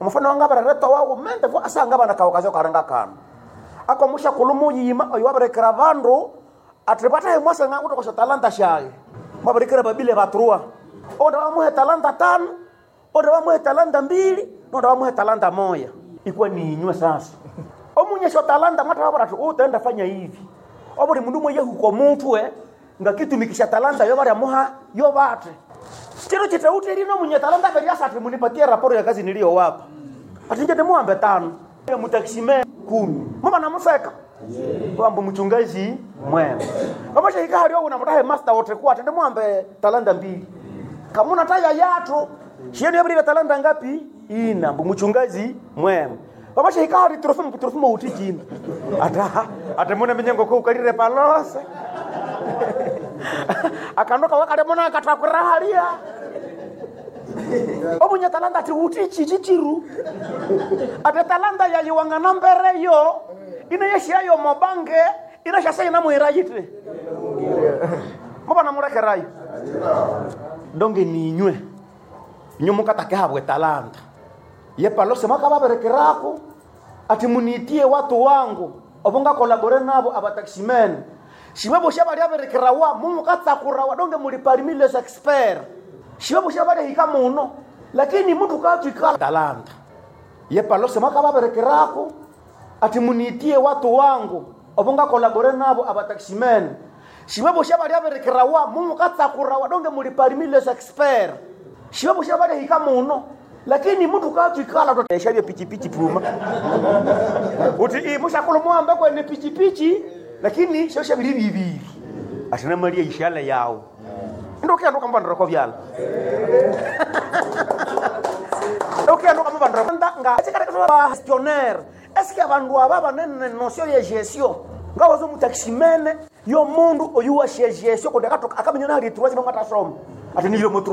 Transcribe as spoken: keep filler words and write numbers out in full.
umufano wangabara reto wawo mente vo asanga bana kaokazo karanga kana ako musha kulumu yima oyo barekera vandu atribata hemwasa nga kuto ko talanta shaye barekera babile batrua oda wamuhe talanta tano oda wamuhe talanta mbili oda wamuhe talanta moja ikuwa ni nywa sasa omunye sho talanta mata wabara tu utaenda fanya hivi obuli mundu mwe huko muntu eh ngakitumikisha talanta yo bari muha yo bate kero chitauti lino munye talanta bali asate munipatie raporo ya kazi nilio wapa atinje demo ambe tano ya mutakishime kumi mama namuseka kwamba mchungaji mwema kama shika hali wao unamtahe master wote kwa atende mwambe talanta mbili kama unataya yatu shieni yabiri talanta ngapi ina mchungaji mwema kama shika hali trofumu trofumu utijini ata atemona menyengo ko ukalire palose akandoka wakade mona akatakuраhalia obunya talanta ati utichi chichiru ate talanta ya yiwanga nambere yo ina yeshia yo mobange ina shasa ina muirayite mabana murekerayo donge ninywe nyumuka takehabwe talanta yepa sema kaba berekerako ati munitie watu wangu obonga kolabore nabo abataximen shibabo shabali aberekerawa mumukatsa kurawa donge muliparimi les experts shibabo shabali hikamuno lakini mtu katika talanta yepa sema kaba berekerako ati munitie watu wangu obonga kolabore nabo abataximen shibabo shabali aberekerawa mumukatsa kurawa donge muliparimi les experts shibabo shabali hikamuno lakini mtu katika ndo yeshabye pichi pichi puma uti mushakulu mwamba kwa ni pichi pichi lakini sio shabili bibi ashana maria ishala yao ndo kya ndo kamba ndo ko byala ndo kya ndo kamba ndo nga atikara kwa gestionnaire est-ce que abandu aba nene notion ya gestion ngaho zo mutaximene yo mundu oyuwa gestion ko dakato akamenyana hali trois ngata som ati niyo